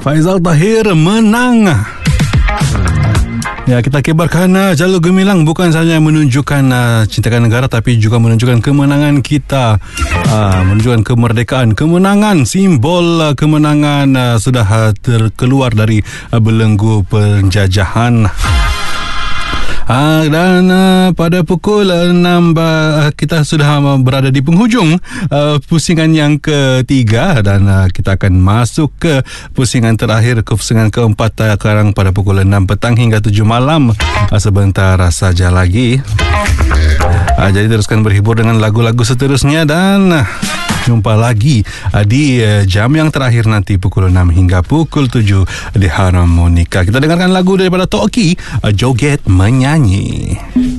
Faizal Tahir menang. Ya, kita kibarkan jalur gemilang bukan sahaja menunjukkan cintakan negara tapi juga menunjukkan kemenangan kita, menunjukkan kemerdekaan, kemenangan, simbol kemenangan sudah terkeluar dari belenggu penjajahan. Dan pada pukul 6 kita sudah berada di penghujung pusingan yang ketiga dan kita akan masuk ke pusingan terakhir, ke pusingan keempat sekarang pada pukul 6 petang hingga 7 malam sebentar saja lagi. Jadi teruskan berhibur dengan lagu-lagu seterusnya dan jumpa lagi di jam yang terakhir nanti pukul 6 hingga pukul 7 di Harmonika. Kita dengarkan lagu daripada Toki, Joget Menyanyi.